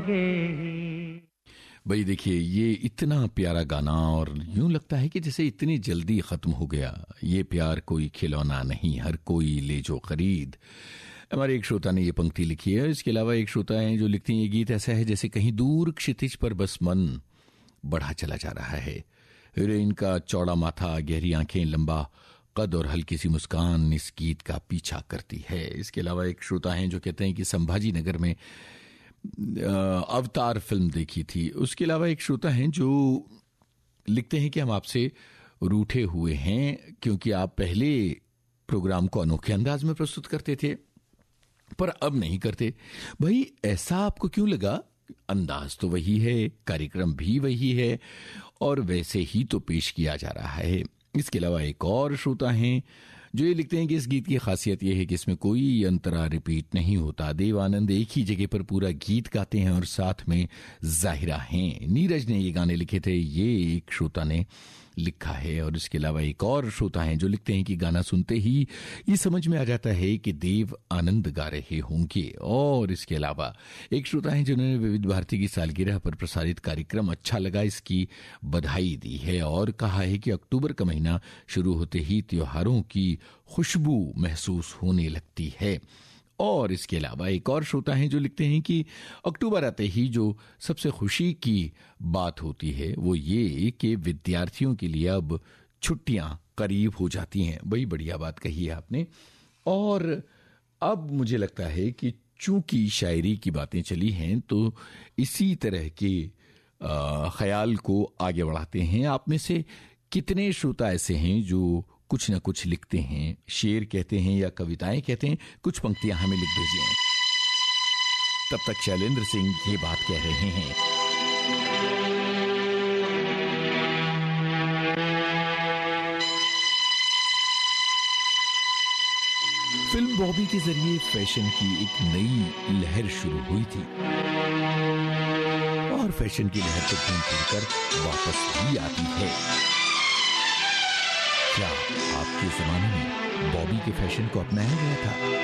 लगे। भाई देखिए, ये इतना प्यारा गाना और यूं लगता है कि जैसे इतनी जल्दी खत्म हो गया। ये प्यार कोई खिलौना नहीं, हर कोई ले जो खरीद। हमारे एक श्रोता ने ये पंक्ति लिखी है। इसके अलावा एक श्रोता है जो लिखते हैं, ये गीत ऐसा है जैसे कहीं दूर क्षितिज पर बस मन बढ़ा चला जा रहा है। हीरोइन का चौड़ा माथा, गहरी आंखें, लंबा कद और हल्की सी मुस्कान इस गीत का पीछा करती है। इसके अलावा एक श्रोता हैं जो कहते हैं कि संभाजी नगर में अवतार फिल्म देखी थी। उसके अलावा एक श्रोता हैं जो लिखते हैं कि हम आपसे रूठे हुए हैं क्योंकि आप पहले प्रोग्राम को अनोखे अंदाज में प्रस्तुत करते थे पर अब नहीं करते। भाई ऐसा आपको क्यों लगा? अंदाज तो वही है, कार्यक्रम भी वही है और वैसे ही तो पेश किया जा रहा है। इसके अलावा एक और श्रोता हैं जो ये लिखते हैं कि इस गीत की खासियत यह है कि इसमें कोई अंतरा रिपीट नहीं होता। देव आनंद एक ही जगह पर पूरा गीत गाते हैं और साथ में जाहिरा हैं। नीरज ने ये गाने लिखे थे, ये एक श्रोता ने लिखा है। और इसके अलावा एक और श्रोता हैं जो लिखते हैं कि गाना सुनते ही ये समझ में आ जाता है कि देव आनंद गा रहे होंगे। और इसके अलावा एक श्रोता हैं जिन्होंने विविध भारती की सालगिरह पर प्रसारित कार्यक्रम अच्छा लगा, इसकी बधाई दी है और कहा है कि अक्टूबर का महीना शुरू होते ही त्योहारों की खुशबू महसूस होने लगती है। और इसके अलावा एक और श्रोता हैं जो लिखते हैं कि अक्टूबर आते ही जो सबसे खुशी की बात होती है वो ये कि विद्यार्थियों के लिए अब छुट्टियां करीब हो जाती हैं। बड़ी बढ़िया बात कही है आपने। और अब मुझे लगता है कि चूंकि शायरी की बातें चली हैं तो इसी तरह के ख्याल को आगे बढ़ाते हैं। आप में से कितने श्रोता ऐसे हैं जो कुछ न कुछ लिखते हैं, शेर कहते हैं या कविताएं कहते हैं? कुछ पंक्तियां हमें लिख दीजिए। तब तक शैलेंद्र सिंह ये बात कह रहे हैं। फिल्म बॉबी के जरिए फैशन की एक नई लहर शुरू हुई थी और फैशन की लहर को घूम फिर कर वापस भी आती है। क्या आपके जमाने में बॉबी के फैशन को अपनाया गया था?